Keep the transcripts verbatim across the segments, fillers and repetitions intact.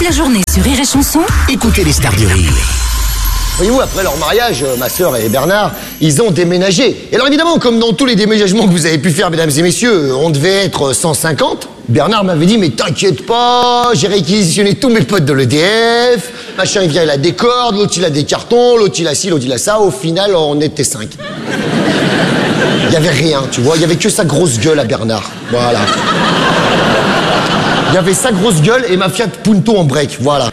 la journée sur Rire et Chanson, écoutez les stars du rire. Voyez-vous, après leur mariage, euh, ma sœur et Bernard, ils ont déménagé. Et alors évidemment, comme dans tous les déménagements que vous avez pu faire, mesdames et messieurs, on devait être cent cinquante. Bernard m'avait dit, mais t'inquiète pas, j'ai réquisitionné tous mes potes de l'E D F. Machin, il vient, il a des cordes, l'autre il a des cartons, l'autre il a ci, l'autre il a ça. Au final, on était cinq. Il y avait rien, tu vois, il y avait que sa grosse gueule à Bernard. Voilà. Il y avait sa grosse gueule et ma Fiat Punto en break, voilà.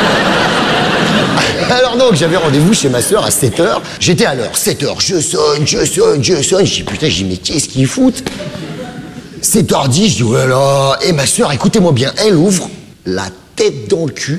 Alors donc, j'avais rendez-vous chez ma sœur à sept heures. J'étais à l'heure, sept heures, je sonne, je sonne, je sonne. Je dis, putain, je dis, mais qu'est-ce qu'ils foutent? sept heures dix, je dis, oh là là. Et ma sœur, écoutez-moi bien, elle ouvre la tête dans le cul.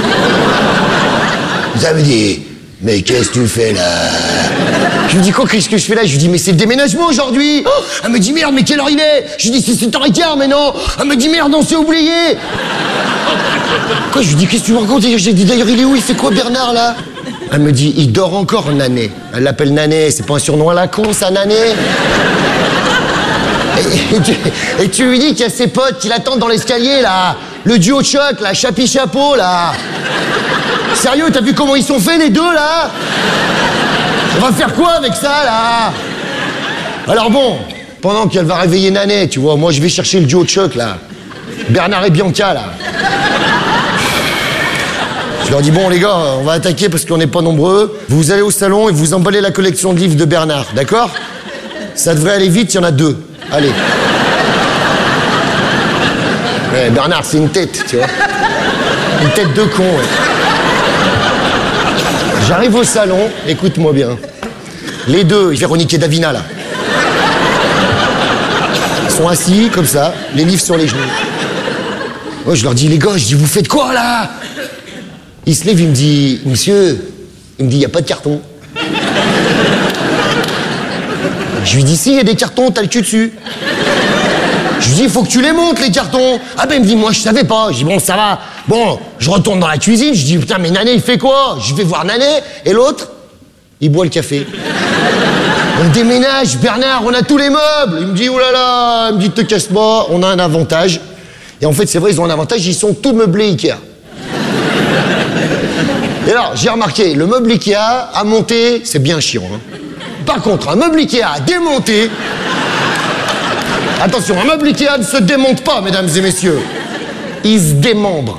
Ça me dit, mais qu'est-ce que tu fais là? Je lui dis, quoi, qu'est-ce que je fais là? Je lui dis, mais c'est le déménagement aujourd'hui. Oh, elle me dit, merde, mais quelle heure il est? Je lui dis, c'est sept heures quinze, mais non. Elle me dit, merde, on s'est oublié. Quoi, je lui dis, qu'est-ce que tu me racontes? J'ai dit, d'ailleurs, il est où? Il fait quoi, Bernard, là? Elle me dit, il dort encore, Nané. Elle l'appelle Nané, c'est pas un surnom à la con, ça, Nané? Et, et, tu, et tu lui dis qu'il y a ses potes qui l'attendent dans l'escalier, là. Le duo de choc, là, Chapi Chapeau, là. Sérieux, t'as vu comment ils sont faits, les deux, là? On va faire quoi avec ça, là? Alors bon, pendant qu'elle va réveiller Nané, tu vois, moi, je vais chercher le duo de choc, là. Bernard et Bianca, là. Je leur dis, bon, les gars, on va attaquer parce qu'on n'est pas nombreux. Vous allez au salon et vous emballez la collection de livres de Bernard, d'accord? Ça devrait aller vite, il y en a deux. Allez. Ouais, Bernard, c'est une tête, tu vois. Une tête de con, ouais. J'arrive au salon, écoute-moi bien. Les deux, Véronique et Davina, là. Ils sont assis, comme ça, les livres sur les genoux. Moi, je leur dis, les gars, je dis, vous faites quoi, là? Il se lève, il me dit, monsieur, il me dit, il n'y a pas de carton. Je lui dis, si, il y a des cartons, t'as le cul dessus. Je lui dis, il faut que tu les montes, les cartons. Ah ben, il me dit, moi, je savais pas. Je dis, bon, ça va. Bon, je retourne dans la cuisine, je dis, putain, mais Nané, il fait quoi? Je vais voir Nané, et l'autre, il boit le café. On déménage, Bernard, on a tous les meubles. Il me dit, oulala, il me dit, te casse pas, on a un avantage. Et en fait, c'est vrai, ils ont un avantage, ils sont tous meublés Ikea. Et alors, j'ai remarqué, le meuble Ikea à monter, c'est bien chiant. Hein. Par contre, un meuble Ikea à démonter... Attention, un meuble Ikea ne se démonte pas, mesdames et messieurs. Il se démembre.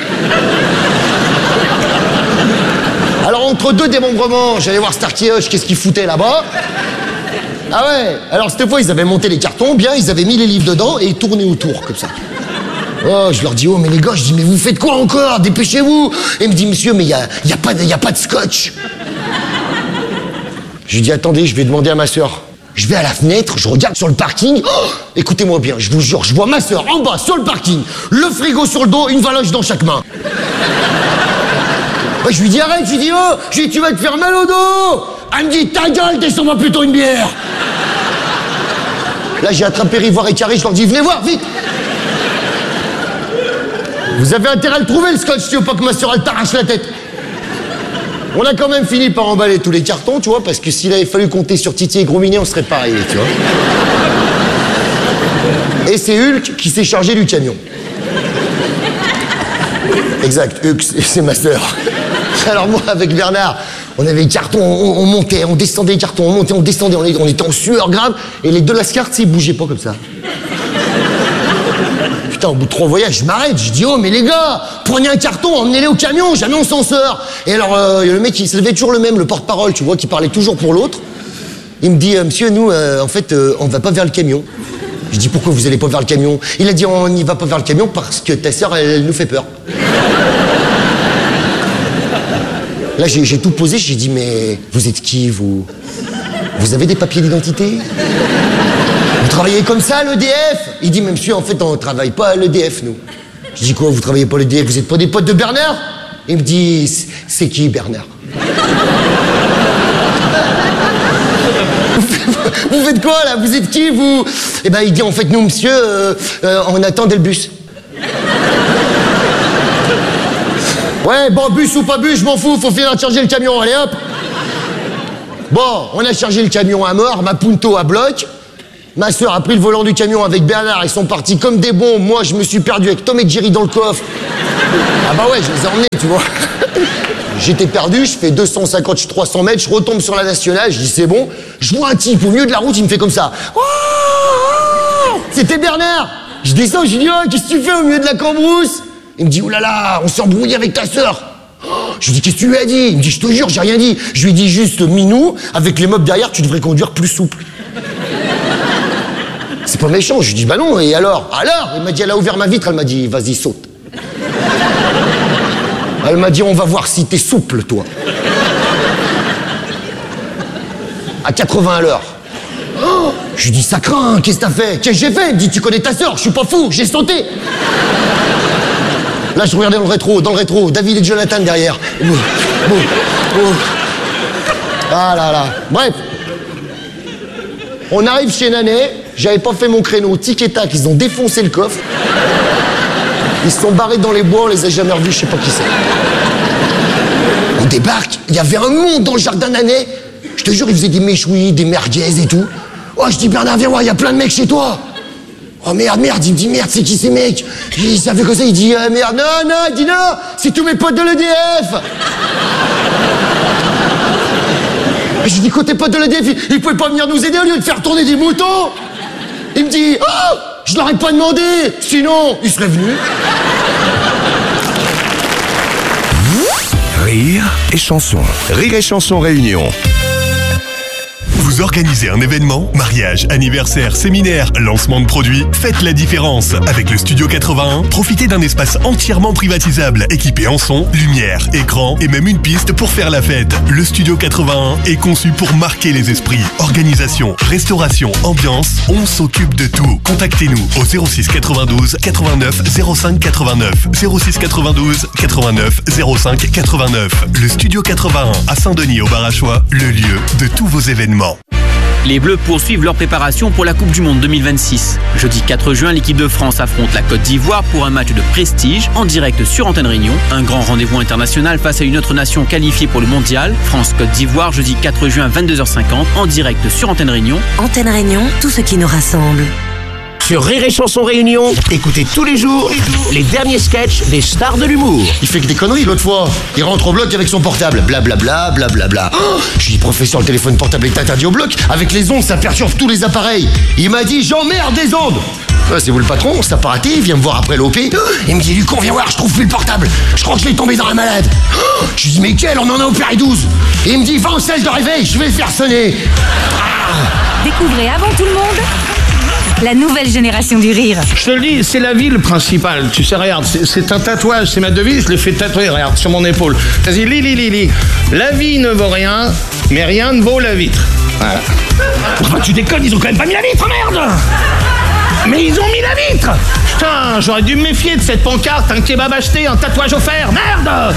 Alors, entre deux démembrements, j'allais voir Starkey-Hush, qu'est-ce qu'ils foutaient là-bas. Ah ouais, alors cette fois, ils avaient monté les cartons, bien, ils avaient mis les livres dedans et ils tournaient autour, comme ça. Oh, je leur dis, oh, mais les gars, je dis, mais vous faites quoi encore? Dépêchez-vous. Et il me dit, monsieur, mais il n'y a, y a, pas de, y a pas de scotch. Je lui dis, attendez, je vais demander à ma sœur. Je vais à la fenêtre, je regarde sur le parking. Oh, écoutez-moi bien, je vous jure, je vois ma sœur en bas, sur le parking, le frigo sur le dos, une valoche dans chaque main. Ouais, je lui dis, arrête, je lui dis, oh, je lui dis, tu vas te faire mal au dos. Elle me dit, ta gueule, descends-moi plutôt une bière. Là, j'ai attrapé Rivoire et Carré, je leur dis, venez voir, vite. Vous avez intérêt à le trouver, le scotch, tu veux pas que ma sœur, elle t'arrache la tête. On a quand même fini par emballer tous les cartons, tu vois, parce que s'il avait fallu compter sur Titi et Gros Minet, on serait pas arrivé, tu vois. Et c'est Hulk qui s'est chargé du camion. Exact, Hulk, c'est ma sœur. Alors moi, avec Bernard, on avait les cartons, on, on montait, on descendait les cartons, on montait, on descendait, on, on était en sueur grave, et les deux lascars, ils bougeaient pas comme ça. Putain, au bout de trois voyages, je m'arrête, je dis, oh, mais les gars, prenez un carton, emmenez-les au camion, jamais on s'en sort. Et alors, euh, le mec, il se levait toujours le même, le porte-parole, tu vois, qui parlait toujours pour l'autre. Il me dit, euh, monsieur, nous, euh, en fait, euh, on va pas vers le camion. Je dis, pourquoi vous allez pas vers le camion? Il a dit, on n'y va pas vers le camion parce que ta sœur, elle, elle nous fait peur. Là, j'ai, j'ai tout posé, j'ai dit, mais vous êtes qui, vous? Vous avez des papiers d'identité? Vous travaillez comme ça à l'E D F? Il dit, mais monsieur, en fait, on ne travaille pas à l'E D F, nous. Je dis, quoi, vous travaillez pas à l'E D F? Vous êtes pas des potes de Bernard? Il me dit, c'est qui, Bernard? Vous faites quoi, là? Vous êtes qui, vous? Eh ben, il dit, en fait, nous, monsieur, euh, euh, on attendait le bus. Ouais, bon, bus ou pas bus, je m'en fous, faut finir de charger le camion, allez hop. Bon, on a chargé le camion à mort, ma Punto à bloc. Ma sœur a pris le volant du camion avec Bernard, ils sont partis comme des bons. Moi, je me suis perdu avec Tom et Jerry dans le coffre. Ah bah ouais, je les ai emmenés, tu vois. J'étais perdu, je fais deux cent cinquante, trois cents mètres, je retombe sur la nationale, je dis c'est bon. Je vois un type au milieu de la route, il me fait comme ça. Oh, c'était Bernard. Je descends, je lui dis, oh, qu'est-ce que tu fais au milieu de la cambrousse? Il me dit, oh là là, on s'est embrouillé avec ta sœur. Oh, je lui dis, qu'est-ce que tu lui as dit? Il me dit, je te jure, j'ai rien dit. Je lui ai dit juste, Minou, avec les meubles derrière, tu devrais conduire plus souple. C'est pas méchant. Je lui dis, bah non, et alors? Alors? Il m'a dit, elle a ouvert ma vitre, elle m'a dit, vas-y, saute. Elle m'a dit, on va voir si t'es souple, toi. À quatre-vingts à l'heure. Oh, je lui dis, ça craint, qu'est-ce que t'as fait? Qu'est-ce que j'ai fait? Il me dit, tu connais ta sœur, je suis pas fou, j'ai sauté. Là, je regardais dans le rétro, dans le rétro, David et Jonathan derrière. Oh, oh, oh. Ah là là. Bref. On arrive chez Nanet, j'avais pas fait mon créneau, tic et tac, ils ont défoncé le coffre. Ils se sont barrés dans les bois, on les a jamais revus, je sais pas qui c'est. On débarque, il y avait un monde dans le jardin Nanet. Je te jure, ils faisaient des méchouis, des merguez et tout. Oh, je dis, Bernard, viens voir, il y a plein de mecs chez toi. Oh merde, merde, il me dit, merde, c'est qui ces mecs? Il savait quoi ça, il dit, euh, merde, non, non, il dit, non, c'est tous mes potes de l'E D F. Je lui dis, quoi, tes potes de l'E D F, ils, ils pouvaient pas venir nous aider au lieu de faire tourner des moutons? Il me dit, oh, je leur ai pas demandé, sinon, ils seraient venus. Rire et chanson. Rire et chanson réunion. Vous organisez un événement, mariage, anniversaire, séminaire, lancement de produits, faites la différence. Avec le Studio quatre-vingt-un, profitez d'un espace entièrement privatisable, équipé en son, lumière, écran et même une piste pour faire la fête. Le Studio quatre-vingt-un est conçu pour marquer les esprits. Organisation, restauration, ambiance, on s'occupe de tout. Contactez-nous au zéro six quatre-vingt-douze quatre-vingt-neuf zéro cinq quatre-vingt-neuf. zéro six quatre-vingt-douze quatre-vingt-neuf zéro cinq quatre-vingt-neuf. Le Studio quatre-vingt-un à Saint-Denis au Barachois, le lieu de tous vos événements. Les Bleus poursuivent leur préparation pour la Coupe du Monde deux mille vingt-six. Jeudi quatre juin, l'équipe de France affronte la Côte d'Ivoire pour un match de prestige en direct sur Antenne Réunion. Un grand rendez-vous international face à une autre nation qualifiée pour le mondial. France-Côte d'Ivoire, jeudi quatre juin, vingt-deux heures cinquante, en direct sur Antenne Réunion. Antenne Réunion, tout ce qui nous rassemble. Sur Rire et Chanson Réunion, écoutez tous les jours les derniers sketchs des stars de l'humour. Il fait que des conneries l'autre fois. Il rentre au bloc avec son portable. Blablabla, blablabla. Oh, je lui dis, professeur, le téléphone portable est interdit au bloc. Avec les ondes, ça perturbe tous les appareils. Il m'a dit, j'emmerde des ondes. Ouais, c'est vous le patron, ça part raté, il vient me voir après l'O P. Il me dit, Lucon, viens voir, je trouve plus le portable. Je crois que je l'ai tombé dans la malade. Oh, je lui dis, mais quel, on en a opéré douze. Et il me dit, va en salle de réveil, je vais le faire sonner. Ah. Découvrez avant tout le monde la nouvelle génération du rire. Je te le dis, c'est la ville principale. Tu sais, regarde, c'est, c'est un tatouage, c'est ma devise, je l'ai fait tatouer, regarde, sur mon épaule. Vas-y, lis, lis, lis, lis. La vie ne vaut rien, mais rien ne vaut la vitre. Voilà. Enfin, tu déconnes, ils ont quand même pas mis la vitre, merde! Mais ils ont mis la vitre! Putain, j'aurais dû me méfier de cette pancarte, un kebab acheté, un tatouage offert, merde!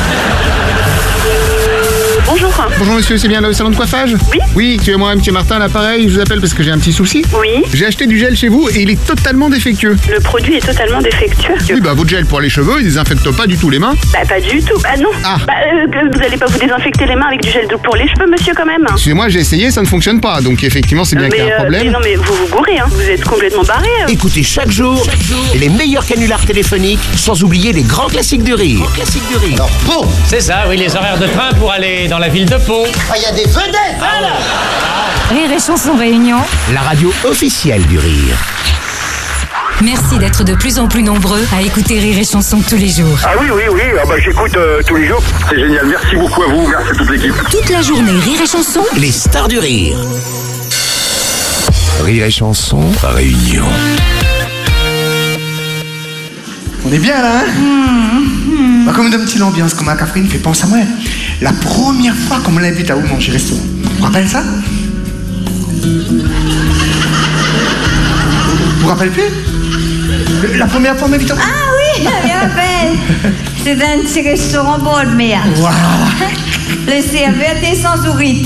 Bonjour. Bonjour monsieur, c'est bien là au salon de coiffage? Oui. Oui, excusez-moi, monsieur Martin, l'appareil, je vous appelle parce que j'ai un petit souci. Oui. J'ai acheté du gel chez vous et il est totalement défectueux. Le produit est totalement défectueux. Oui, bah votre gel pour les cheveux, il désinfecte pas du tout les mains. Bah pas du tout, bah non. Ah. Bah euh, vous allez pas vous désinfecter les mains avec du gel doux pour les cheveux, monsieur, quand même. Excusez-moi, j'ai essayé, ça ne fonctionne pas, donc effectivement c'est bien mais, qu'il y a un euh, problème. mais non mais vous vous gourrez, hein. Vous êtes complètement barré. Euh. Écoutez chaque jour, chaque jour les meilleurs canulars téléphoniques, sans oublier les grands classiques du rire. Classiques du rire. Alors, Pau. C'est ça, oui, les horaires de train pour aller dans la ville de Pau. Ah, il y a des vedettes, voilà. Rire et Chanson Réunion. La radio officielle du rire. Merci d'être de plus en plus nombreux à écouter Rire et Chanson tous les jours. Ah oui, oui, oui, ah bah, j'écoute euh, tous les jours. C'est génial, merci beaucoup à vous, merci à toute l'équipe. Toute la journée, Rire et Chanson. Les stars du rire. Rire et Chanson Réunion. On est bien là, hein mmh, mmh. Bah, comme une petite ambiance, comme un café, il me fait penser à moi. La première fois qu'on me l'invite à où manger restaurant. Vous vous rappelez ça? Vous vous rappelez plus? La première fois qu'on m'invite à... Ah oui, je me rappelle. C'était un petit restaurant bord de mer. Voilà. Le serveur était sans sourire.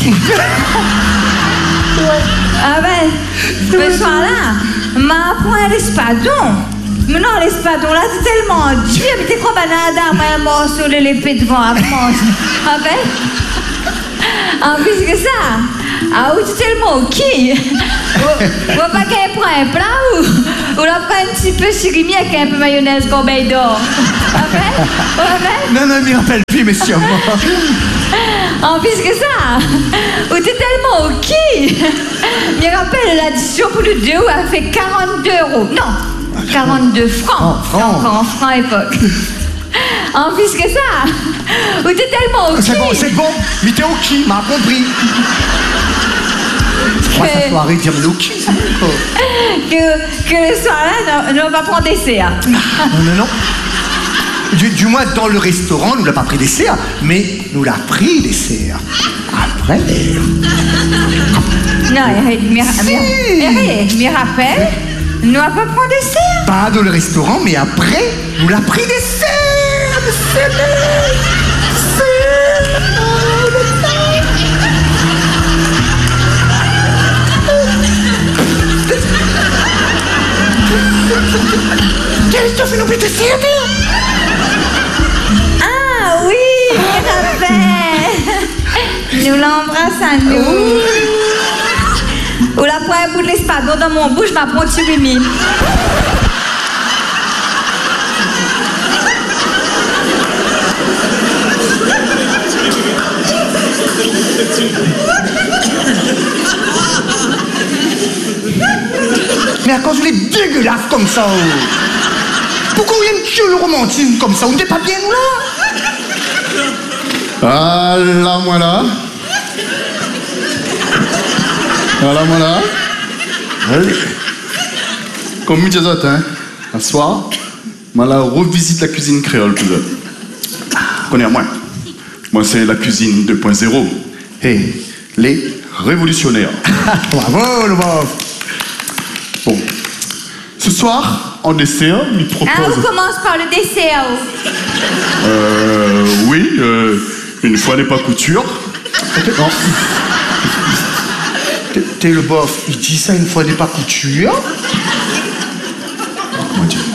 Ah ben, ce soir-là, m'a appris l'espadon. Mais non, l'espadon là, c'est tellement dur. Mais t'es quoi, banada, un morceau de l'épée devant à manger. Ah ben, En plus que ça, ah oui, c'est tellement ok. Ou pas qu'elle prend un plat ou, ou la prend un petit peu surimi avec un peu mayonnaise qu'on baille d'or. Non, non, il me rappelle plus, messieurs. En plus que ça, ou t'es tellement ok. Il me rappelle l'addition pour le deux où elle fait quarante-deux euros. Non, quarante-deux francs. Oh, francs. Encore en francs à l'époque. En plus que ça, ou t'es tellement ok. C'est bon, c'est bon. Mais t'es ok, m'a compris. Moi, ça peut arrêter de dire le ok. Que, que le soir-là, on va prendre dessert. Non, non, non. Du, du moins, dans le restaurant, nous l'a pas pris dessert, mais nous l'a pris dessert. Après. Non, arrête, me rappelle, nous l'a pas pris dessert. Pas dans le restaurant, mais après, nous l'a pris dessert. Qu'est-ce que tu fais nous plus dessert? Ah oui, me rappelle. Nous l'embrasse à nous. Ou la première bout de l'espadon dans mon bouche, ma ponte sur Mimi. Mais à cause vous êtes dégueulasse comme ça, oh. Pourquoi il y a une gueule romantique comme ça? On n'était pas bien, nous, là? Ah là, moi là. Ah là, moi là. Ouais. Comme dit les autres, hein. Un soir, moi là, revisite la cuisine créole, tout ça. Connais moi. Moi, c'est la cuisine deux point zéro. Et les révolutionnaires. Bravo, le bof. Bon. Ce soir, en dessert, il propose... Ah, on commence par le dessert. Oh. Euh... Oui, euh, une fois n'est pas couture. Non. T'es le bof, il dit ça une fois n'est pas couture. Comment dire?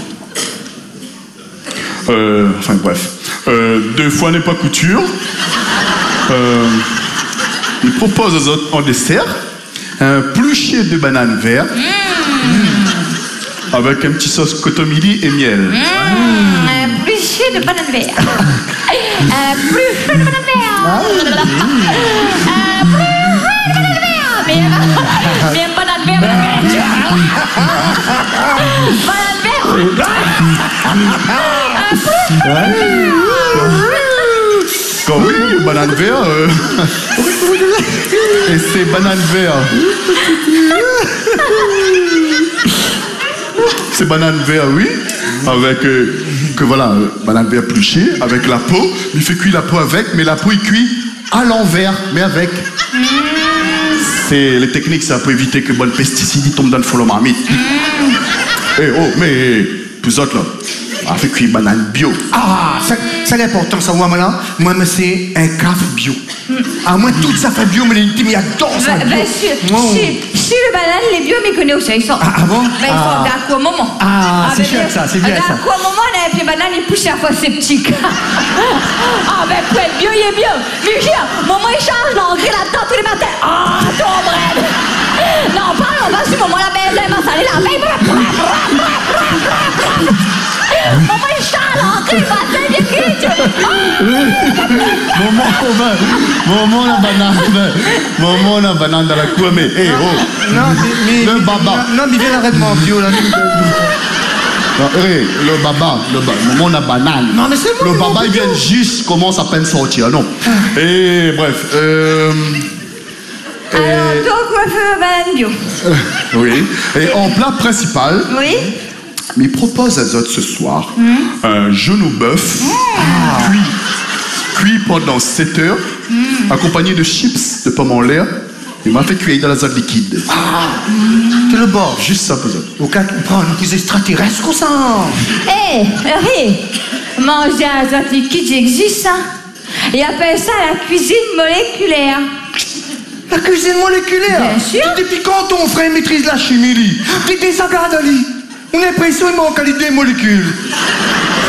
Euh... Enfin, bref. Euh, deux fois n'est pas couture. Euh... Il propose aux autres en dessert un pluchet de bananes vertes. Mmh. Avec un petit sauce cotomili et miel. Mmh, un pluchet de banane verte. Un pluchet de banane verte. Un pluchet de banane verte. Mais mais un banane verte, banane verte. Banane verte. Comme oui, banane verte. Euh... Et c'est banane verte. C'est banane verte, oui, avec, euh, que voilà, euh, banane verte pluchée, avec la peau. Il fait cuire la peau avec, mais la peau, il cuit à l'envers, mais avec. Mm. C'est les techniques, ça peut éviter que bon pesticide tombe dans le fond de marmite. Mm. Eh oh, mais, plus autres là, on fait cuire banane bio. Ah, ça, ça l'important, ça, moi, là, moi, c'est un café bio. Mm. Ah, moi, tout ça fait bio, mais les petits, mais j'adore ça. Bah, bah, sur, oh. sur, sur le banane, les bio, mais connais aussi, ils sont. Ah, ah bon? Bah, ils sont ah. d'accord au moment. Ah, ah c'est chouette, ça, c'est bien ça. D'accord au moment, on a les bananes, ils poussent à fois sceptiques. Ah, ben, pour être bio, il est bio. Mais hier, maman, il change l'engrais là-dedans tous les matins. Ah, ton bread. Non, parle, on va sur maman, la belle, elle m'a salé la veille. Maman, il change l'engrais, il va se dire Maman, maman, la banane, maman, la banane dans la cour, mais, hé, hey, oh, non, mais, le mais, baba. Non, mais viens arrête mon bio, là. Non, hey, le baba, le baba, maman, la banane. Non, mais c'est bon. Le baba, il vient juste, commence à peine sortir, non. Et, bref, euh... Alors, et... donc, on va faire banane bio. Euh, oui, et en plat principal... Oui. Mais il propose à Zot ce soir mmh. un genou bœuf mmh. cuit, cuit pendant sept heures, mmh. accompagné de chips de pommes en l'air. Il m'a fait cuire dans la zone liquide. Ah, mmh. C'est le bord. Juste ça, peut-être. Au cas où on prend des extraterrestres comme ça. Hé, hey, manger à la zone liquide, j'existe, ça. Ils appellent ça la cuisine moléculaire. La cuisine moléculaire? Bien sûr. Depuis quand ton frère maîtrise la chimie, lui? T'es des sagas, Ali. On a l'impression qu'il manque à l'idée molécule.